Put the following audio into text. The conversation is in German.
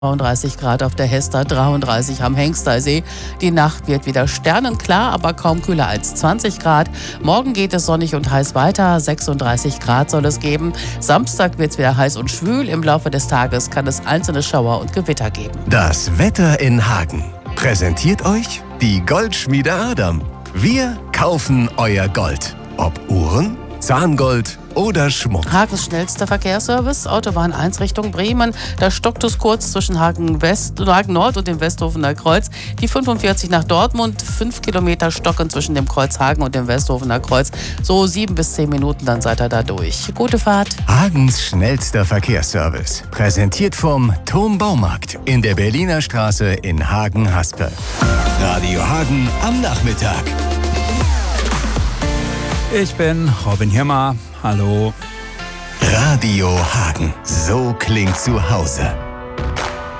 32 Grad auf der Hester, 33 am Hengstersee. Die Nacht wird wieder sternenklar, aber kaum kühler als 20 Grad. Morgen geht es sonnig und heiß weiter, 36 Grad soll es geben. Samstag wird es wieder heiß und schwül. Im Laufe des Tages kann es einzelne Schauer und Gewitter geben. Das Wetter in Hagen präsentiert euch die Goldschmiede Adam. Wir kaufen euer Gold. Ob Uhren, Zahngold oder Schmuck. Hagens schnellster Verkehrsservice, Autobahn 1 Richtung Bremen. Da stockt es kurz zwischen Hagen Nord und dem Westhofener Kreuz. Die 45 nach Dortmund, 5 Kilometer stocken zwischen dem Kreuz Hagen und dem Westhofener Kreuz. So 7 bis 10 Minuten, dann seid ihr da durch. Gute Fahrt. Hagens schnellster Verkehrsservice. Präsentiert vom Thom Baumarkt in der Berliner Straße in Hagen-Haspel. Radio Hagen am Nachmittag. Ich bin Robin Hirmer. Hallo. Radio Hagen. So klingt zu Hause.